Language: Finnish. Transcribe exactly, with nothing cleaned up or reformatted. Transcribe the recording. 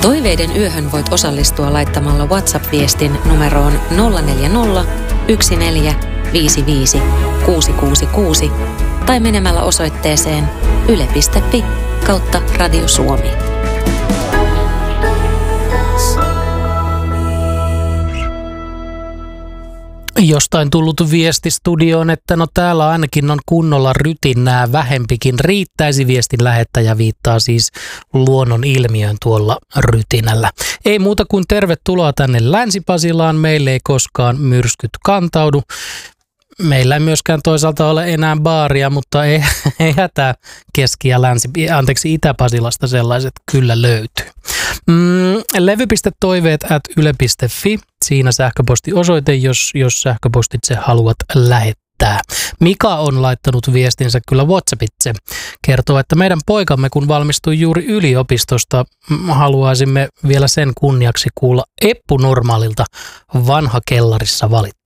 Toiveiden yöhön voit osallistua laittamalla WhatsApp-viestin numeroon nolla neljä nolla, yksi neljä, viisi viisi, kuusi kuusi kuusi tai menemällä osoitteeseen yle piste fi kautta Radio Suomi. Jostain tullut viesti studioon, että no täällä ainakin on kunnolla rytinää, vähempikin riittäisi. Viestin lähettäjä viittaa siis luonnon ilmiön tuolla rytinällä. Ei muuta kuin tervetuloa tänne Länsi-Pasilaan, meille ei koskaan myrskyt kantaudu. Meillä ei myöskään toisaalta ole enää baaria, mutta ei, ei hätää Keski- ja Länsi, anteeksi Itä-Pasilasta sellaiset kyllä löytyy. Mm, levy.toiveet at yle piste fi, siinä sähköpostiosoite, jos, jos sähköpostitse haluat lähettää. Mika on laittanut viestinsä kyllä WhatsAppitse. Kertoo, että meidän poikamme kun valmistui juuri yliopistosta, haluaisimme vielä sen kunniaksi kuulla Eppu Normaalilta Vanha kellarissa valittiin.